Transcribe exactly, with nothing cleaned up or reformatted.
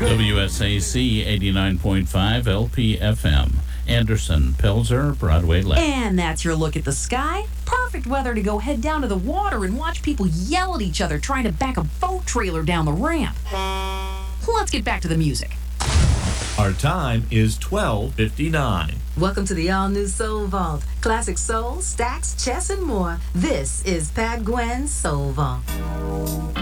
W S A C eighty-nine point five L P F M. Anderson, Pelzer, Broadway Lake. And that's your look at the sky. Perfect weather to go head down to the water and watch people yell at each other trying to back a boat trailer down the ramp. Let's get back to the music. Our time is twelve fifty-nine. Welcome to the all-new Soul Vault. Classic soul, stacks, chess, and more. This is Pat Gwen's Soul Vault.